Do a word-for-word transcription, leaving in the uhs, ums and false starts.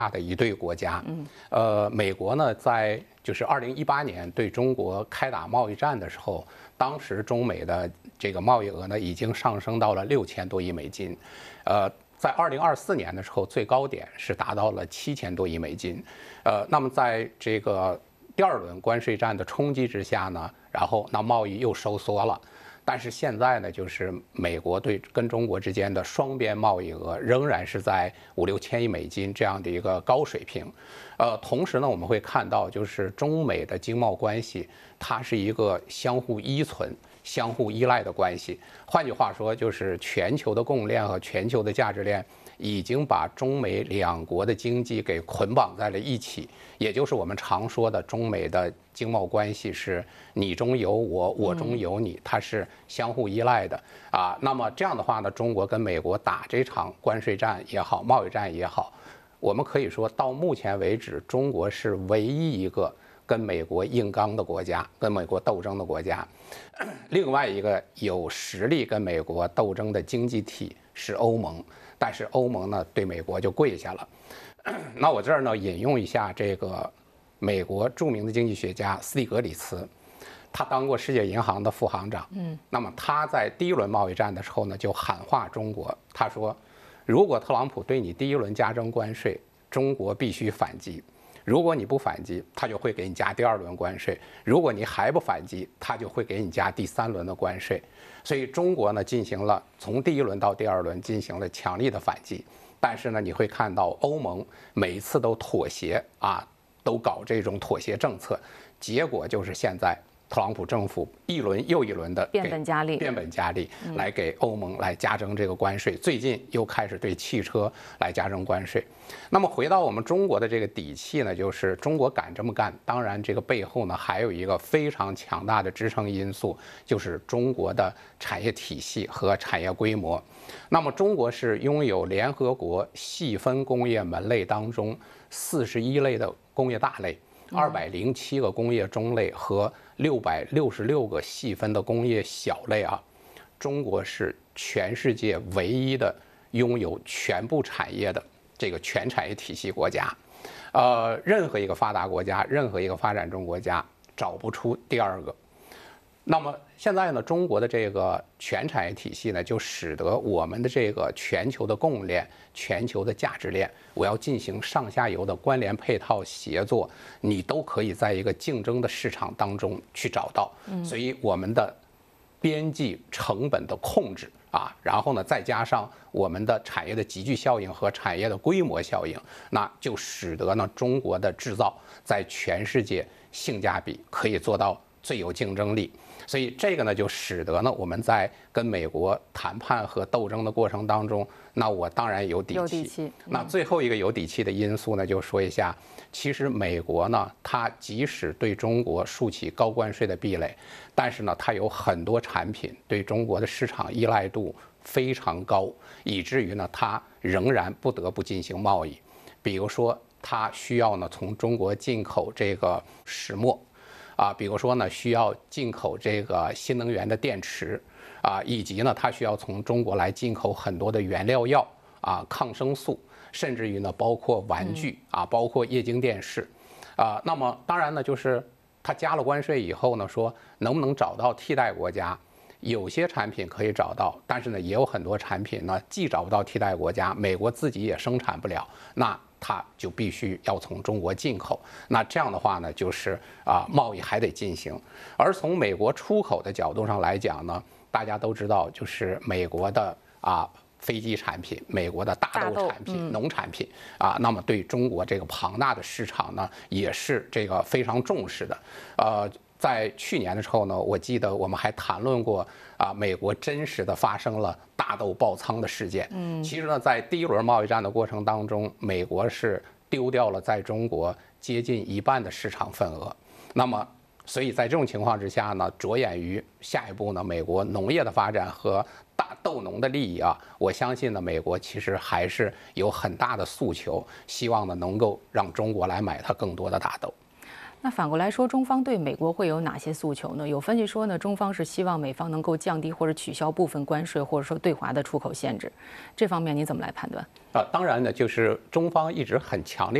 的一对国家。嗯，呃，美国呢，在就是二零一八年对中国开打贸易战的时候，当时中美的这个贸易额呢已经上升到了六千多亿美金，呃，在二零二四年的时候，最高点是达到了七千多亿美金，呃，那么在这个第二轮关税战的冲击之下呢，然后那贸易又收缩了。但是现在呢，就是美国对跟中国之间的双边贸易额仍然是在五六千亿美金这样的一个高水平，呃，同时呢，我们会看到就是中美的经贸关系，它是一个相互依存、相互依赖的关系。换句话说，就是全球的供应链和全球的价值链已经把中美两国的经济给捆绑在了一起，也就是我们常说的中美的经贸关系是你中有我，我中有你，它是相互依赖的啊。那么这样的话呢，中国跟美国打这场关税战也好，贸易战也好，我们可以说到目前为止，中国是唯一一个跟美国硬刚的国家，跟美国斗争的国家。另外一个有实力跟美国斗争的经济体是欧盟，但是欧盟呢对美国就跪下了。那我这儿呢引用一下这个美国著名的经济学家斯蒂格里茨，他当过世界银行的副行长。嗯，那么他在第一轮贸易战的时候呢，就喊话中国，他说，如果特朗普对你第一轮加征关税，中国必须反击。如果你不反击，他就会给你加第二轮关税；如果你还不反击，他就会给你加第三轮的关税。所以中国呢进行了从第一轮到第二轮进行了强力的反击，但是呢你会看到欧盟每一次都妥协啊，都搞这种妥协政策，结果就是现在特朗普政府一轮又一轮的变本加厉， 变本加厉来给欧盟来加征这个关税。最近又开始对汽车来加征关税。那么回到我们中国的这个底气呢，就是中国敢这么干，当然这个背后呢还有一个非常强大的支撑因素，就是中国的产业体系和产业规模。那么中国是拥有联合国细分工业门类当中四十一类的工业大类，二百零七个工业中类和六百六十六个细分的工业小类啊，中国是全世界唯一的拥有全部产业的这个全产业体系国家，呃，任何一个发达国家，任何一个发展中国家找不出第二个。那么现在呢，中国的这个全产业体系呢，就使得我们的这个全球的供应链、全球的价值链，我要进行上下游的关联配套协作，你都可以在一个竞争的市场当中去找到。所以我们的边际成本的控制啊，然后呢，再加上我们的产业的集聚效应和产业的规模效应，那就使得呢中国的制造在全世界性价比可以做到最有竞争力。所以这个呢，就使得呢我们在跟美国谈判和斗争的过程当中，那我当然有底气。 有底气。嗯、 那最后一个有底气的因素呢，就说一下，其实美国呢，它即使对中国竖起高关税的壁垒，但是呢，它有很多产品对中国的市场依赖度非常高，以至于呢，它仍然不得不进行贸易。比如说，它需要呢从中国进口这个石墨。啊，比如说呢，需要进口这个新能源的电池，啊，以及呢，它需要从中国来进口很多的原料药啊、抗生素，甚至于呢，包括玩具啊，包括液晶电视，啊，那么当然呢，就是它加了关税以后呢，说能不能找到替代国家？有些产品可以找到，但是呢，也有很多产品呢，既找不到替代国家，美国自己也生产不了，那它就必须要从中国进口。那这样的话呢，就是啊，贸易还得进行。而从美国出口的角度上来讲呢，大家都知道，就是美国的啊飞机产品、美国的大豆产品、嗯、农产品啊，那么对中国这个庞大的市场呢，也是这个非常重视的，呃。在去年的时候呢，我记得我们还谈论过啊，美国真实的发生了大豆爆仓的事件。嗯，其实呢，在第一轮贸易战的过程当中，美国是丢掉了在中国接近一半的市场份额。那么，所以在这种情况之下呢，着眼于下一步呢，美国农业的发展和大豆农的利益啊，我相信呢，美国其实还是有很大的诉求，希望呢能够让中国来买它更多的大豆。 那反过来说，中方对美国会有哪些诉求呢？有分析说呢，中方是希望美方能够降低或者取消部分关税，或者说对华的出口限制。这方面你怎么来判断？ 啊，当然呢，就是中方一直很强烈